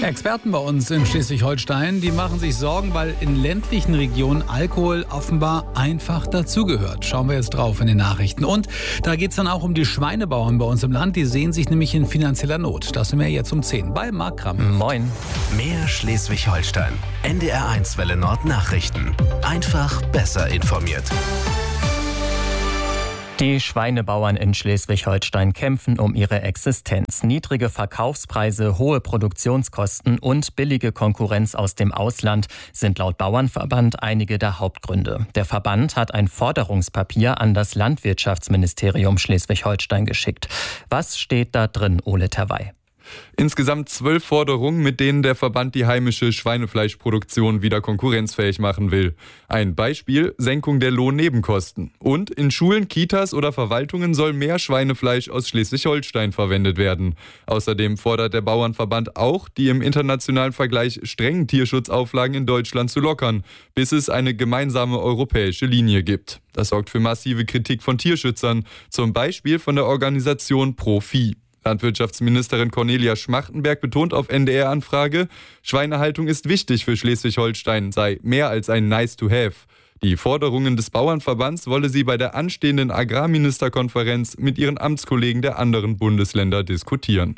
Experten bei uns in Schleswig-Holstein, die machen sich Sorgen, weil in ländlichen Regionen Alkohol offenbar einfach dazugehört. Schauen wir jetzt drauf in den Nachrichten. Und da geht es dann auch um die Schweinebauern bei uns im Land. Die sehen sich nämlich in finanzieller Not. Das sind wir jetzt um 10 bei Marc Kramm. Moin. Mehr Schleswig-Holstein. NDR1 Welle Nord Nachrichten. Einfach besser informiert. Die Schweinebauern in Schleswig-Holstein kämpfen um ihre Existenz. Niedrige Verkaufspreise, hohe Produktionskosten und billige Konkurrenz aus dem Ausland sind laut Bauernverband einige der Hauptgründe. Der Verband hat ein Forderungspapier an das Landwirtschaftsministerium Schleswig-Holstein geschickt. Was steht da drin, Ole Terwey? Insgesamt 12 Forderungen, mit denen der Verband die heimische Schweinefleischproduktion wieder konkurrenzfähig machen will. Ein Beispiel: Senkung der Lohnnebenkosten. Und in Schulen, Kitas oder Verwaltungen soll mehr Schweinefleisch aus Schleswig-Holstein verwendet werden. Außerdem fordert der Bauernverband auch, die im internationalen Vergleich strengen Tierschutzauflagen in Deutschland zu lockern, bis es eine gemeinsame europäische Linie gibt. Das sorgt für massive Kritik von Tierschützern, zum Beispiel von der Organisation Pro Vieh. Landwirtschaftsministerin Cornelia Schmachtenberg betont auf NDR-Anfrage, Schweinehaltung ist wichtig für Schleswig-Holstein, sei mehr als ein Nice-to-have. Die Forderungen des Bauernverbands wolle sie bei der anstehenden Agrarministerkonferenz mit ihren Amtskollegen der anderen Bundesländer diskutieren.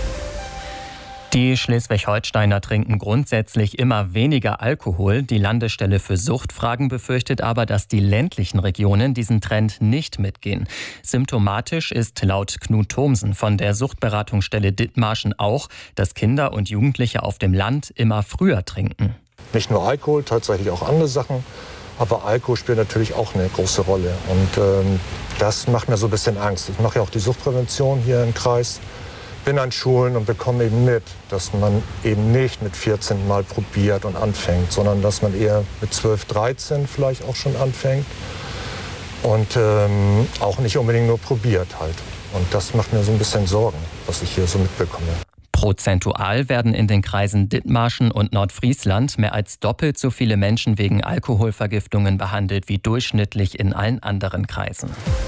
Die Schleswig-Holsteiner trinken grundsätzlich immer weniger Alkohol. Die Landesstelle für Suchtfragen befürchtet aber, dass die ländlichen Regionen diesen Trend nicht mitgehen. Symptomatisch ist laut Knut Thomsen von der Suchtberatungsstelle Dithmarschen auch, dass Kinder und Jugendliche auf dem Land immer früher trinken. Nicht nur Alkohol, tatsächlich auch andere Sachen. Aber Alkohol spielt natürlich auch eine große Rolle. Und das macht mir so ein bisschen Angst. Ich mache ja auch die Suchtprävention hier im Kreis. Bin an Schulen und bekomme eben mit, dass man eben nicht mit 14 mal probiert und anfängt, sondern dass man eher mit 12, 13 vielleicht auch schon anfängt und auch nicht unbedingt nur probiert halt. Und das macht mir so ein bisschen Sorgen, was ich hier so mitbekomme. Prozentual werden in den Kreisen Dithmarschen und Nordfriesland mehr als doppelt so viele Menschen wegen Alkoholvergiftungen behandelt wie durchschnittlich in allen anderen Kreisen.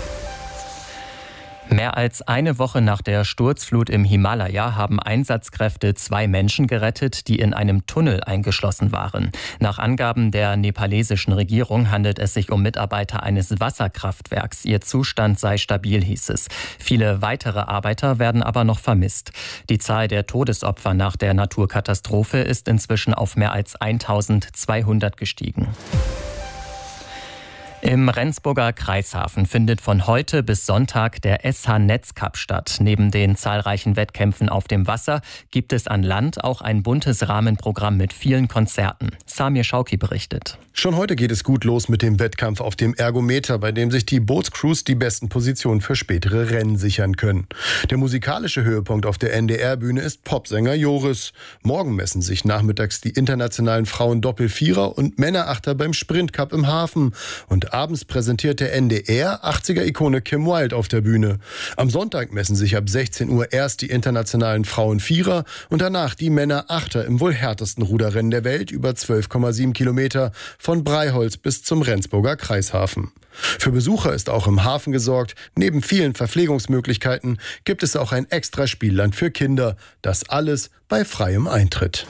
Mehr als eine Woche nach der Sturzflut im Himalaya haben Einsatzkräfte 2 Menschen gerettet, die in einem Tunnel eingeschlossen waren. Nach Angaben der nepalesischen Regierung handelt es sich um Mitarbeiter eines Wasserkraftwerks. Ihr Zustand sei stabil, hieß es. Viele weitere Arbeiter werden aber noch vermisst. Die Zahl der Todesopfer nach der Naturkatastrophe ist inzwischen auf mehr als 1200 gestiegen. Im Rendsburger Kreishafen findet von heute bis Sonntag der SH Netzcup statt. Neben den zahlreichen Wettkämpfen auf dem Wasser gibt es an Land auch ein buntes Rahmenprogramm mit vielen Konzerten. Samir Schauki berichtet. Schon heute geht es gut los mit dem Wettkampf auf dem Ergometer, bei dem sich die Bootscrews die besten Positionen für spätere Rennen sichern können. Der musikalische Höhepunkt auf der NDR-Bühne ist Popsänger Joris. Morgen messen sich nachmittags die internationalen Frauen-Doppel-Vierer und Männerachter beim Sprintcup im Hafen. Und abends präsentiert der NDR 80er-Ikone Kim Wilde auf der Bühne. Am Sonntag messen sich ab 16 Uhr erst die internationalen Frauen-Vierer und danach die Männer-Achter im wohl härtesten Ruderrennen der Welt über 12,7 Kilometer von Breiholz bis zum Rendsburger Kreishafen. Für Besucher ist auch im Hafen gesorgt. Neben vielen Verpflegungsmöglichkeiten gibt es auch ein extra Spielland für Kinder. Das alles bei freiem Eintritt.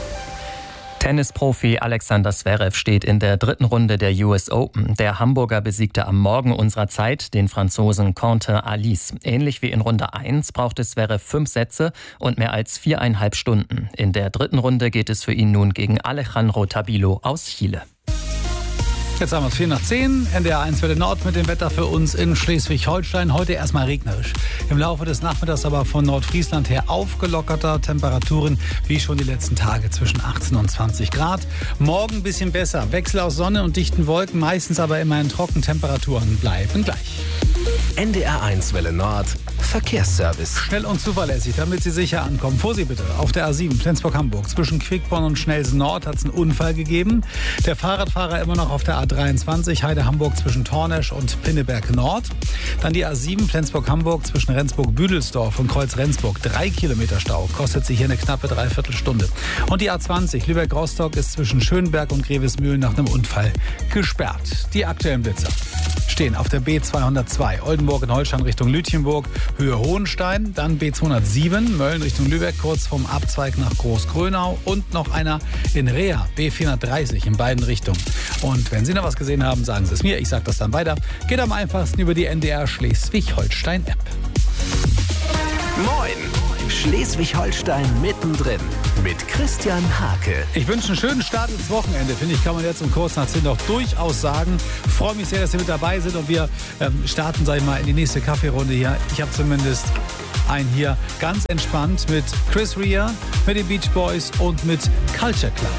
Tennisprofi Alexander Zverev steht in der 3. Runde der US Open. Der Hamburger besiegte am Morgen unserer Zeit den Franzosen Quentin Alice. Ähnlich wie in Runde 1 brauchte Zverev 5 Sätze und mehr als 4,5 Stunden. In der 3. Runde geht es für ihn nun gegen Alejandro Tabilo aus Chile. Jetzt haben wir es 4 nach 10. NDR1 Welle Nord mit dem Wetter für uns in Schleswig-Holstein. Heute erstmal regnerisch. Im Laufe des Nachmittags aber von Nordfriesland her aufgelockerter. Temperaturen wie schon die letzten Tage zwischen 18 und 20 Grad. Morgen ein bisschen besser. Wechsel aus Sonne und dichten Wolken, meistens aber immerhin trocken. Temperaturen bleiben gleich. NDR1 Welle Nord Verkehrsservice. Schnell und zuverlässig, damit Sie sicher ankommen. Vorsicht bitte, auf der A7 Flensburg-Hamburg. Zwischen Quickborn und Schnelsen Nord hat es einen Unfall gegeben. Der Fahrradfahrer immer noch auf der A23 Heide-Hamburg zwischen Tornesch und Pinneberg Nord. Dann die A7 Flensburg-Hamburg zwischen Rendsburg-Büdelsdorf und Kreuz-Rendsburg. 3 Kilometer Stau, kostet sich hier eine knappe Dreiviertelstunde. Und die A20 Lübeck-Rostock ist zwischen Schönberg und Grevesmühlen nach einem Unfall gesperrt. Die aktuellen Blitzer stehen auf der B202 Oldenburg Mecklenburg in Holstein Richtung Lütjenburg, Höhe Hohenstein. Dann B207, Mölln Richtung Lübeck, kurz vom Abzweig nach Großgrönau. Und noch einer in Reha, B430 in beiden Richtungen. Und wenn Sie noch was gesehen haben, sagen Sie es mir. Ich sage das dann weiter. Geht am einfachsten über die NDR Schleswig-Holstein-App. Moin! Schleswig-Holstein mittendrin mit Christian Hake. Ich wünsche einen schönen Start ins Wochenende. Finde ich, kann man jetzt um kurz nach 10 noch durchaus sagen. Freue mich sehr, dass Sie mit dabei sind und wir starten, sag ich mal, in die nächste Kaffeerunde hier. Ich habe zumindest einen hier ganz entspannt mit Chris Rea, mit den Beach Boys und mit Culture Club.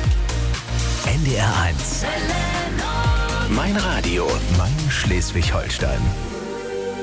NDR 1. Mein Radio, mein Schleswig-Holstein.